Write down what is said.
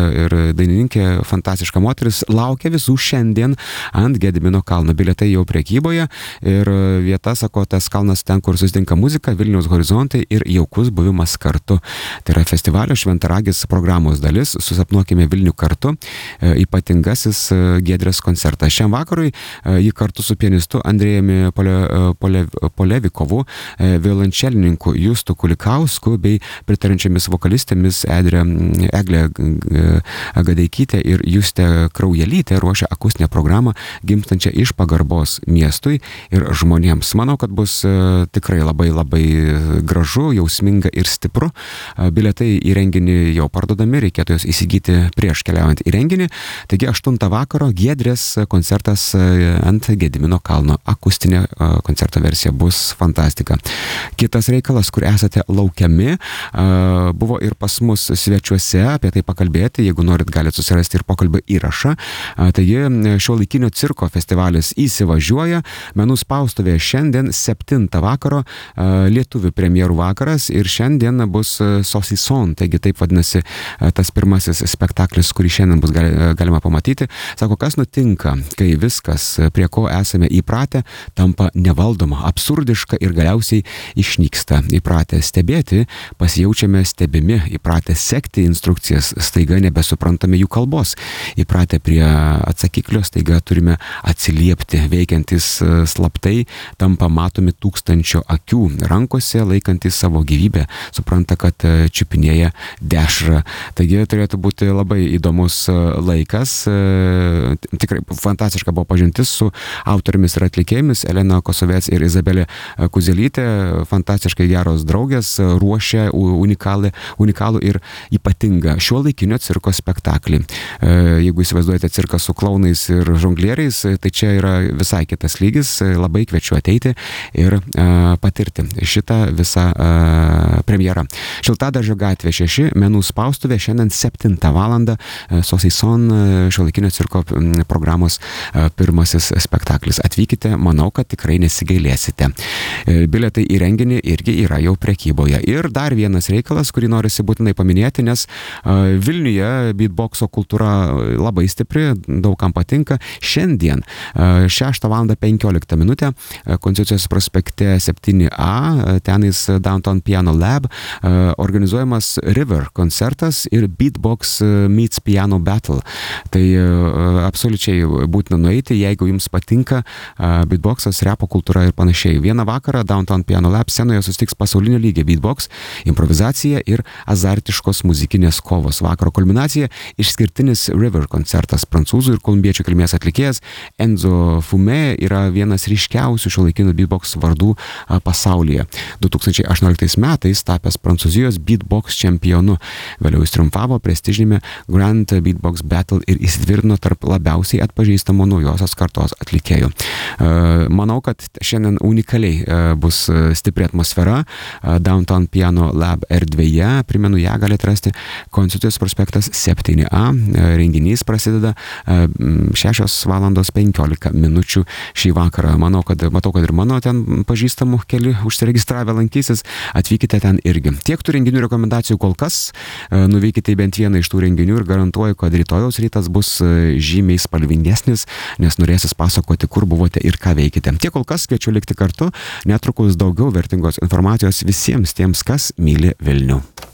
ir dainininkė, fantastiška moteris, laukia visų šiandien ant Gedimino kalno. Bilietai jau prekyboje ir vieta, sako, tas kalnas ten, kur susitinka muzika, Vilniaus horizontai ir jaukus buvimas kartu. Tai yra festivalio Šventaragis programos dalis, susapnuokime Vilnių kartu, ypatingasis Giedrės koncertas. Šiam vakarui jį kartu su pianistu Andrėjumi Polevikovu, violončelininku Justu Kulikausku bei pritarančiamis vokalistėmis Eglė Gadeikytė ir Justė Kraujelytė ruošia akustinę programą gimstančią iš pagarbos miestui ir žmonėms. Manau, kad bus tikrai labai labai gražu, jausminga ir stipru. Bilietai į renginį jau parduodami, reikėtų juos įsigyti prieš keliaujant į renginį. Taigi 8 vakaro Giedrės koncertas ant Gedimino kalno. Akustinė koncerto versija bus fantastika. Kitas reikalas, kur esate laukiami, buvo ir pas mus svečiuose apie tai pakalbėti. Jeigu norit, galite susirasti ir pokalbio įrašą. Taigi šiuolaikinio cirko festivalis įsivažiuoja. Menų spaustuvėje šiandien 7 vakaro lietuvių premjerų vakaras ir šiandien bus Saucisson, taigi taip vadinasi tas pirmasis spektaklis, kurį šiandien bus galima pamatyti. Sako, kas nutinka, kai viskas, prie ko esame įpratę, tampa nevaldoma, absurdiška ir galiausiai išnyksta. Įpratę stebėti, pasijaučiame stebimi, įpratę sekti instrukcijas, staiga nebesuprantame jų kalbos. Įpratę prie atsakiklio, staiga turime atsiliepti, veikiantis slaptai, tampa matomi tūkstančio akių, rankose laikantis savo gyvybę, supranta, kad čiupinėja dešrą. Taigi turėtų būti labai įdomus laikas. Tikrai fantastiška buvo pažintis su autorimis ir atlikėjomis. Elena Kosovec ir Izabelė Kuzelytė, fantastiškai geros draugės, ruošia unikalų ir ypatingą šiuolaikinio cirko spektaklį. Jeigu įsivaizduojate cirką su klaunais ir žonglieriais, tai čia yra visai kitas lygis. Labai kviečiu ateiti ir patirti šitą visą premjerą. Šiltadaržio gatvė 6, menų spaustuvė, šiandien 7 valandą Saucisson šiuolaikinio cirko programos pirmasis spektaklis. Atvykite, manau, kad tikrai nesigailėsite. Bilietai į renginį irgi yra jau prekyboje. Ir dar vienas reikalas, kurį norisi būtinai paminėti, nes Vilniuje beatboxo kultūra labai stipri, daugam patinka. Šiandien 6:15 Konstitucijos prospekte 7A, tenais Downtown Piano Lab, organizuojamas River koncertas ir Beatbox meets Piano Battle. Tai absoliučiai būtina nueiti, jeigu jums patinka beatboxas, repo kultūra ir panašiai. Vieną vakarą Downtown Piano Lab scenoje susitiks pasaulinio lygio beatbox, improvizacija ir azartiškos muzikinės kovos. Vakaro kulminacija – išskirtinis River koncertas. Prancūzų ir kolumbiečių kilmės atlikėjas Enzo Fume yra vienas ryškiausių šiuolaikinių beatbox vardų pasaulyje. 2018 metais tapęs Prancūzijos beatbox čempionu. Vėliau jis triumfavo prestižinėme Grand Beatbox Battle ir įsitvirtino tarp labiausiai atpažįstamų naujosios kartos atlikėjų. Manau, kad šiandien unikaliai bus stipri atmosfera Downtown Piano Lab erdvėje. Primenu, ją galite rasti Konstitucijos prospektas 7A. Renginys prasideda 6:15 šį vakarą. Matau, kad ir mano ten pažįstamų keli užsiregistravę lankysis. Atvykite ten irgi. Tiek tų renginių rekomendacijų kol kas. Nuvykite į bent vieną iš tų renginių ir garantuoju, kad rytojaus rytas bus žymiai spalvingesnis, nes norėsis pasakoti, kur buvote ir ką veikite. Tiek kol kas, kviečiu likti kartu. Netrukus daugiau vertingos informacijos visiems tiems, kas myli Vilnių.